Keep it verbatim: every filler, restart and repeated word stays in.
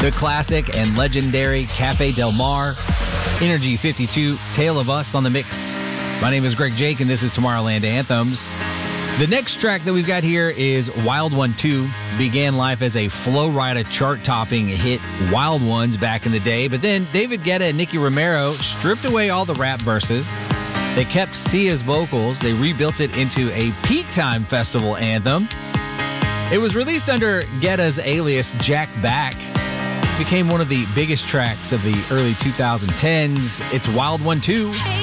the classic and legendary Cafe Del Mar, Energy fifty-two, Tale of Us on the mix. My name is Greg Jake, and this is Tomorrowland Anthems. The next track that we've got here is Wild One two. Began life as a Flo Rida chart-topping hit, Wild Ones, back in the day. But then David Guetta and Nicky Romero stripped away all the rap verses. They kept Sia's vocals. They rebuilt it into a peak time festival anthem. It was released under Guetta's alias Jack Back. It became one of the biggest tracks of the early twenty tens. It's Wild One two.